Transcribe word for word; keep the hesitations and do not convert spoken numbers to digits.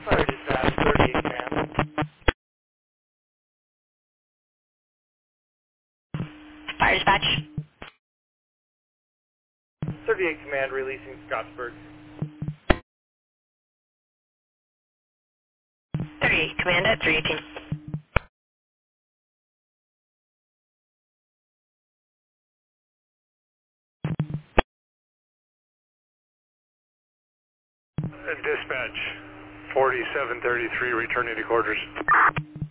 Fire dispatch, thirty-eight Command. Fire dispatch. thirty-eight Command releasing Scottsburg. thirty-eight Command at three eighteen. Dispatch, forty-seven thirty-three returning to quarters.